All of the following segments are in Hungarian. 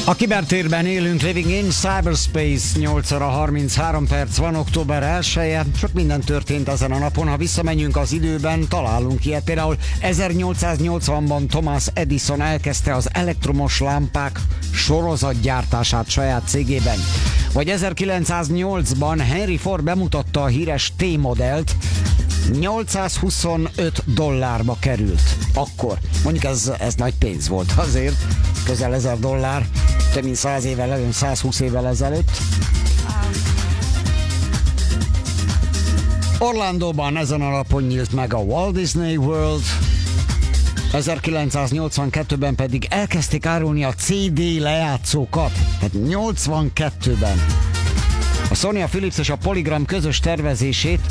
A kibertérben élünk, Living in Cyberspace, 8 óra 33 perc van, október 1-e. Sok minden történt ezen a napon, ha visszamegyünk az időben, találunk ilyet. Például 1880-ban Thomas Edison elkezdte az elektromos lámpák sorozatgyártását saját cégében. Vagy 1908-ban Henry Ford bemutatta a híres T-modellt, $825 került. Akkor. Mondjuk ez nagy pénz volt azért. Közel $1000, több mint 100 évvel, 120 évvel ezelőtt. Orlandóban ezen a napon nyílt meg a Walt Disney World. 1982-ben pedig elkezdték árulni a CD lejátszókat. Tehát 82-ben. A Sony, a Philips és a Polygram közös tervezését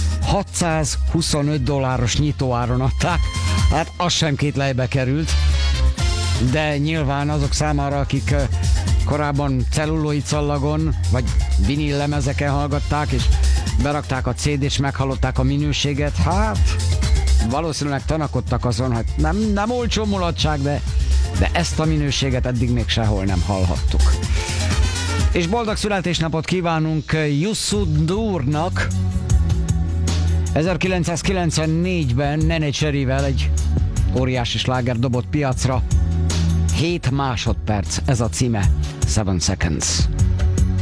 $625 nyitóáron adták. Hát az sem két lejbe került. De nyilván azok számára, akik korábban celluloid szallagon vagy vinil lemezeken hallgatták, és berakták a CD-t, és meghallották a minőséget, hát valószínűleg tanakodtak azon, hogy nem olcsó mulatság, de ezt a minőséget eddig még sehol nem hallhattuk. És boldog születésnapot kívánunk Yusuf-Durnak. 1994-ben Nene Cherryvel egy óriási sláger dobott piacra. 7 másodperc, ez a címe, 7 Seconds.